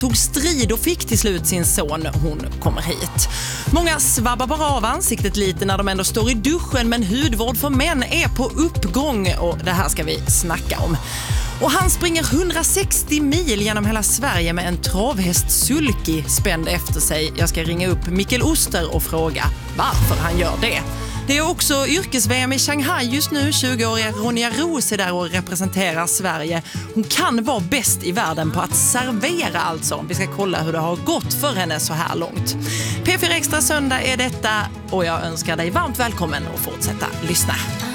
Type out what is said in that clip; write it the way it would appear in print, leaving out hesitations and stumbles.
tog strid och fick till slut sin son när hon kommer hit. Många svabbar bara av ansiktet lite när de ändå står i duschen, men hudvård för män är på uppgång och det här ska vi snacka om. Och han springer 160 mil genom hela Sverige med en travhäst sulky spänd efter sig. Jag ska ringa upp Mikael Oster och fråga varför han gör det. Det är också yrkes-VM i Shanghai just nu. 20-åriga Ronja Roos är där och representerar Sverige. Hon kan vara bäst i världen på att servera alltså. Vi ska kolla hur det har gått för henne så här långt. P4 Extra söndag är detta och jag önskar dig varmt välkommen och fortsätta lyssna.